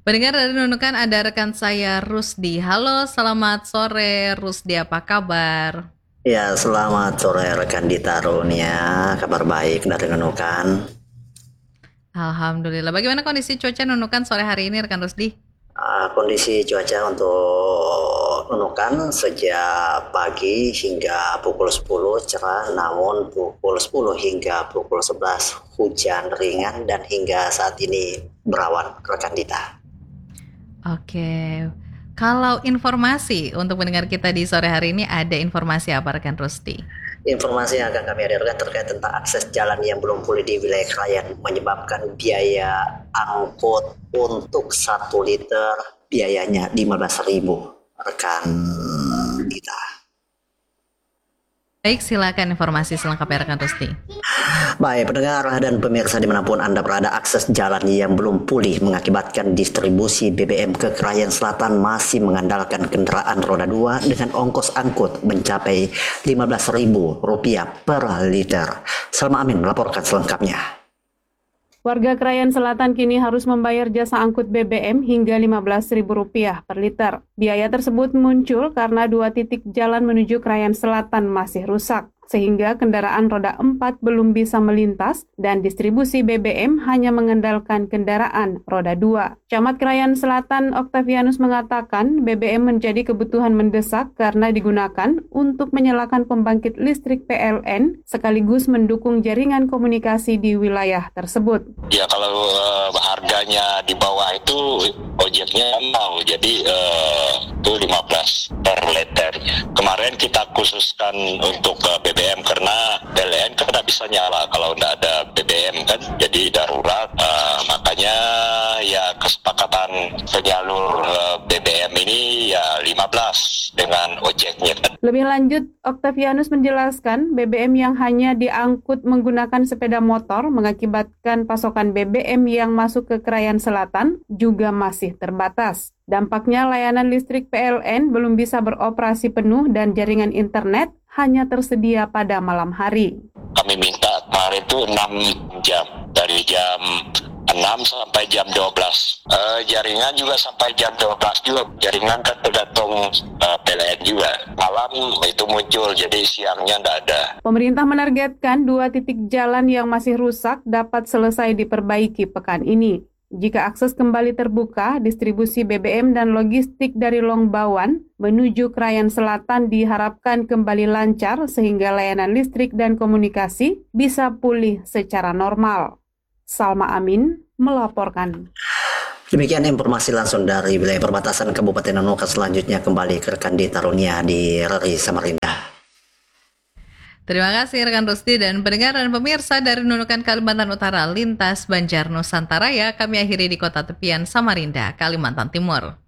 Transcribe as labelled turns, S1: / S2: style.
S1: Pendengar dari Nunukan ada rekan saya Rusdi. Halo, selamat sore Rusdi, apa kabar?
S2: Ya, selamat sore rekan Dita Runia. Kabar baik dari Nunukan.
S1: Alhamdulillah. Bagaimana kondisi cuaca Nunukan sore hari ini rekan Rusdi?
S2: Kondisi cuaca untuk Nunukan sejak pagi hingga pukul 10 cerah, namun pukul 10 hingga pukul 11 hujan ringan dan hingga saat ini berawan rekan Dita.
S1: Oke. Kalau informasi untuk pendengar kita di sore hari ini ada informasi apa rekan Rusdi?
S2: Informasi yang akan kami hadirkan terkait tentang akses jalan yang belum pulih di wilayah Krayan menyebabkan biaya angkut untuk 1 liter biayanya 15.000 rekan kita.
S1: Baik, silakan informasi selengkapnya rekan Rusdi.
S2: Baik, pendengar dan pemirsa dimanapun Anda berada, akses jalan yang belum pulih mengakibatkan distribusi BBM ke Krayan Selatan masih mengandalkan kendaraan roda 2 dengan ongkos angkut mencapai Rp15.000 per liter. Salma Amin melaporkan selengkapnya.
S3: Warga Krayan Selatan kini harus membayar jasa angkut BBM hingga Rp15.000 per liter. Biaya tersebut muncul karena 2 titik jalan menuju Krayan Selatan masih rusak, sehingga kendaraan roda 4 belum bisa melintas dan distribusi BBM hanya mengandalkan kendaraan roda 2. Camat Krayan Selatan Octavianus mengatakan BBM menjadi kebutuhan mendesak karena digunakan untuk menyalakan pembangkit listrik PLN sekaligus mendukung jaringan komunikasi di wilayah tersebut.
S4: Ya kalau harganya di bawah itu ojeknya mau jadi itu 15 per liternya. Kemarin kita khususkan untuk BBM karena PLN kan tidak bisa nyala kalau tidak ada BBM kan, jadi darurat. Makanya ya kesepakatan penyalur BBM ini ya 15 dengan ojeknya kan.
S3: Lebih lanjut, Octavianus menjelaskan BBM yang hanya diangkut menggunakan sepeda motor mengakibatkan pasokan BBM yang masuk ke Krayan Selatan juga masih terbatas. Dampaknya layanan listrik PLN belum bisa beroperasi penuh dan jaringan internet hanya tersedia pada malam hari.
S4: Kami minta kemarin itu 6 jam, dari jam 6 sampai jam 12. Jaringan juga sampai jam 12 juga. Jaringan kan tergantung PLN juga. Malam itu muncul, jadi siangnya tidak ada.
S3: Pemerintah menargetkan 2 titik jalan yang masih rusak dapat selesai diperbaiki pekan ini. Jika akses kembali terbuka, distribusi BBM dan logistik dari Longbawan menuju Krayan Selatan diharapkan kembali lancar sehingga layanan listrik dan komunikasi bisa pulih secara normal. Salma Amin melaporkan.
S2: Demikian informasi langsung dari wilayah perbatasan Kabupaten Nunukan. Selanjutnya kembali ke rekan Dita Runia di RRI Samarinda.
S1: Terima kasih rekan Rusdi dan pendengar dan pemirsa dari Nunukan Kalimantan Utara lintas Banjar Nusantara ya. Kami akhiri di kota tepian Samarinda, Kalimantan Timur.